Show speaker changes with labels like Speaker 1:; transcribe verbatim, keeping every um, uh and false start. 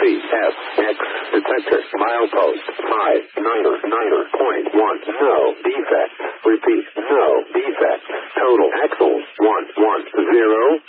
Speaker 1: S X detector milepost five niner niner point one. No defect. Repeat. No defect. Total axles one one zero.